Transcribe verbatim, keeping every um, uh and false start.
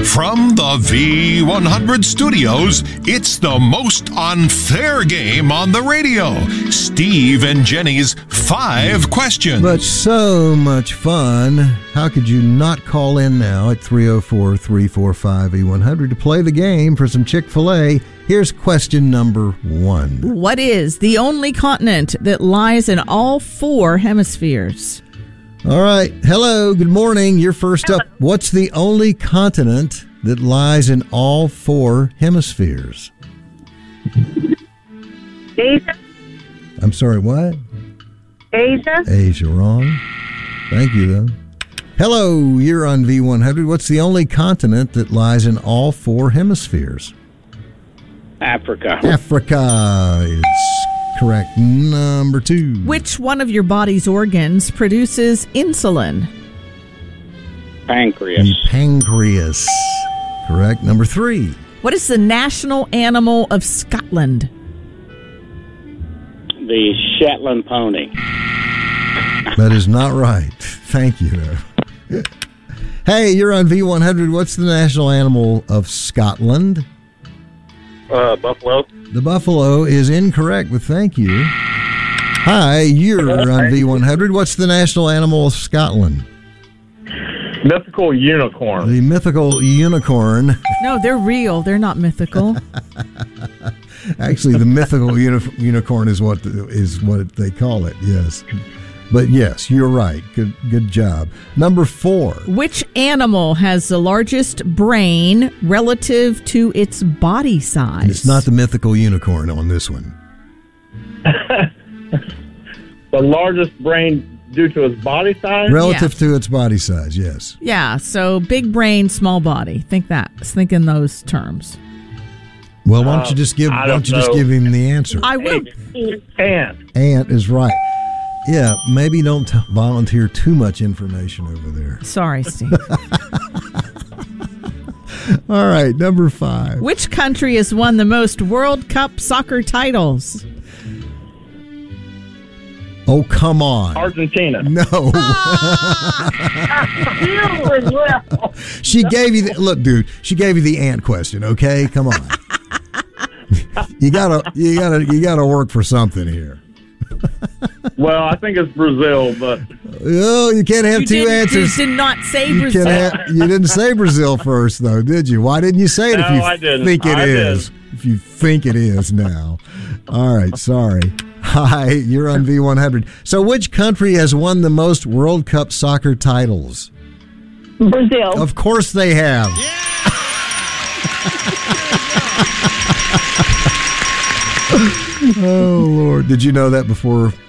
From the V one hundred studios, it's the most unfair game on the radio. Steve and Jenny's Five Questions. But so much fun. How could you not call in now at three oh four, three four five, V one hundred to play the game for some Chick-fil-A? Here's question number one. What is the only continent that lies in all four hemispheres? All right. Hello. Good morning. You're first up. What's the only continent that lies in all four hemispheres? Asia. I'm sorry, what? Asia. Asia, wrong. Thank you, though. Hello. You're on V one hundred. What's the only continent that lies in all four hemispheres? Africa. Africa is correct. Number two. Which one of your body's organs produces insulin? Pancreas. The pancreas. Correct. Number three. What is the national animal of Scotland? The Shetland pony. That is not right. Thank you, though. Hey, you're on V one hundred. What's the national animal of Scotland? Uh, buffalo. The buffalo is incorrect, but thank you. Hi, you're on V one hundred. What's the national animal of Scotland? Mythical unicorn. The mythical unicorn. No, they're real. They're not mythical. Actually, the mythical uni- unicorn is what the, is what they call it. Yes, but yes, you're right. Good, good job. Number four. Which animal has the largest brain relative to its body size? And it's not the mythical unicorn on this one. The largest brain due to its body size? Relative Yeah. to its body size, yes. Yeah, so big brain, small body. Think that. Think in those terms. Well, why don't you just give? I Why don't don't you just know. give him the answer? I will. Ant. Ant is right. Yeah, maybe don't t- volunteer too much information over there. Sorry, Steve. All right, number five. Which country has won the most World Cup soccer titles? Oh, come on. Argentina. No. She gave you the, look, dude, she gave you the ant question, okay? Come on. you gotta you gotta you gotta work for something here. Well, I think it's Brazil, but Oh, you can't have You two didn't- answers. You did not say You, Brazil. can't have- you didn't say Brazil first, though, did you? Why didn't you say it if No, you I didn't. think it I is? did. If you think it is now. All right, sorry. Hi, you're on V one hundred. So which country has won the most World Cup soccer titles? Brazil. Of course they have. Oh, Lord. Did you know that before